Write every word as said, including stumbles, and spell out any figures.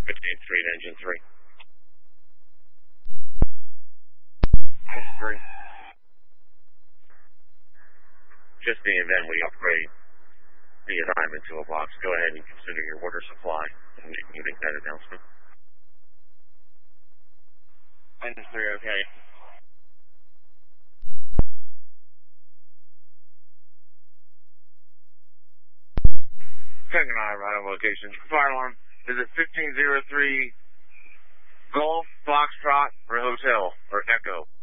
fifteen three, engine three. Engine three. Just in the event we upgrade the assignment to a box, go ahead and consider your water supply and you make that announcement. Engine three, okay. Second eye, right on location. Fire alarm. Is it fifteen zero three Golf, Foxtrot, or Hotel, or Echo?